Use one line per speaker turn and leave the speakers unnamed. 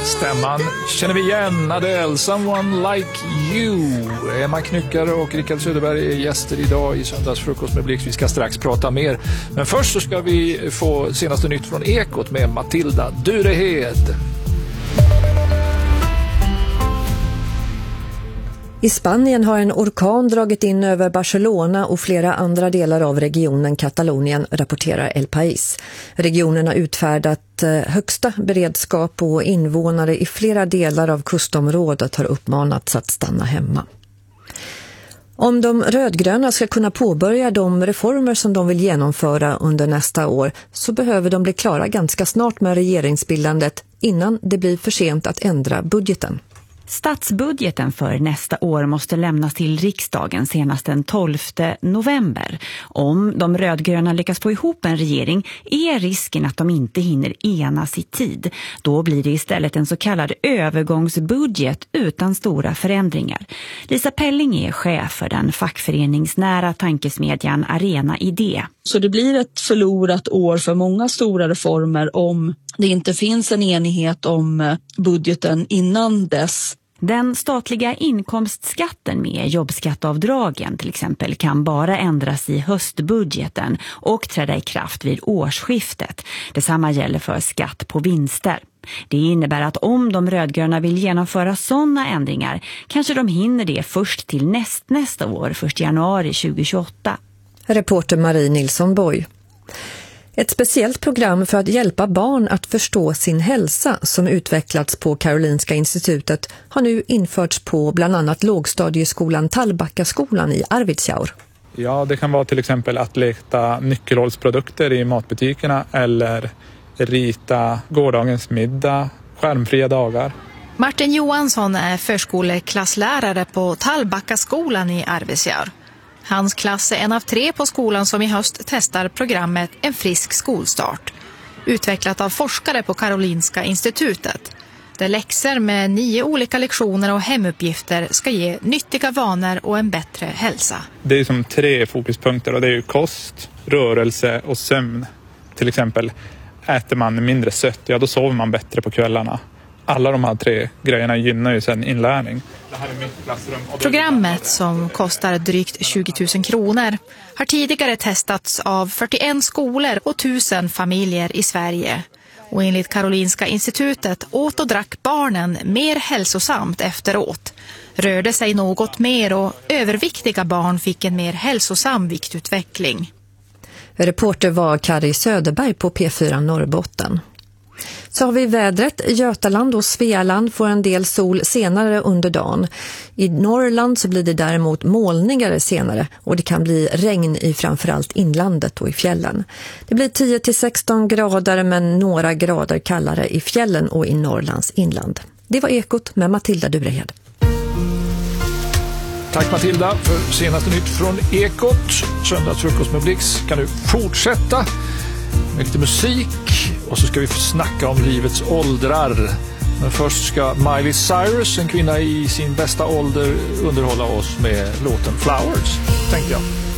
Stämman känner vi igen. Adele, Someone Like You. Emma Knyckare och Rickard Söderberg är gäster idag i Söndagsfrukost med Blix. Vi ska strax prata mer. Men först så ska vi få senaste nytt från Ekot med Matilda Durehed.
I Spanien har en orkan dragit in över Barcelona och flera andra delar av regionen Katalonien, rapporterar El País. Regionen har utfärdat högsta beredskap och invånare i flera delar av kustområdet har uppmanats att stanna hemma. Om de rödgröna ska kunna påbörja de reformer som de vill genomföra under nästa år så behöver de bli klara ganska snart med regeringsbildandet innan det blir för sent att ändra budgeten.
Statsbudgeten för nästa år måste lämnas till riksdagen senast den 12 november. Om de rödgröna lyckas få ihop en regering är risken att de inte hinner enas i tid. Då blir det istället en så kallad övergångsbudget utan stora förändringar. Lisa Pelling är chef för den fackföreningsnära tankesmedjan Arena Idé.
Så det blir ett förlorat år för många stora reformer om det inte finns en enighet om budgeten innan dess.
Den statliga inkomstskatten med jobbskatteavdragen till exempel kan bara ändras i höstbudgeten och träda i kraft vid årsskiftet. Detsamma gäller för skatt på vinster. Det innebär att om de rödgröna vill genomföra sådana ändringar kanske de hinner det först till nästa år, 1 januari 2028.
Reporter Marie Nilsson Borg. Ett speciellt program för att hjälpa barn att förstå sin hälsa som utvecklats på Karolinska institutet har nu införts på bland annat lågstadieskolan Tallbackaskolan i Arvidsjaur.
Ja, det kan vara till exempel att leta nyckelhålsprodukter i matbutikerna eller rita gårdagens middag, skärmfria dagar.
Martin Johansson är förskoleklasslärare på Tallbackaskolan i Arvidsjaur. Hans klass är en av 3 på skolan som i höst testar programmet En frisk skolstart. Utvecklat av forskare på Karolinska institutet. Där läxor med 9 olika lektioner och hemuppgifter ska ge nyttiga vanor och en bättre hälsa.
Det är som 3 fokuspunkter och det är ju kost, rörelse och sömn. Till exempel äter man mindre sött, ja då sover man bättre på kvällarna. Alla de här 3 grejerna gynnar ju sedan inlärning. Det här är mitt klassrum.
Programmet som kostar drygt 20 000 kronor har tidigare testats av 41 skolor och 1000 familjer i Sverige. Och enligt Karolinska institutet åt och drack barnen mer hälsosamt efteråt. Rörde sig något mer och överviktiga barn fick en mer hälsosam viktutveckling.
Reporter var Kari Söderberg på P4 Norrbotten. Så har vi vädret. Götaland och Svealand får en del sol senare under dagen. I Norrland så blir det däremot molnigare senare och det kan bli regn i framförallt inlandet och i fjällen. Det blir 10-16 grader men några grader kallare i fjällen och i Norrlands inland. Det var Ekot med Matilda Durehed.
Tack Matilda för senaste nytt från Ekot. Söndagsfrukost med Blix kan nu fortsätta med lite musik. Och så ska vi få snacka om livets åldrar. Men först ska Miley Cyrus, en kvinna i sin bästa ålder, underhålla oss med låten Flowers, tänkte jag.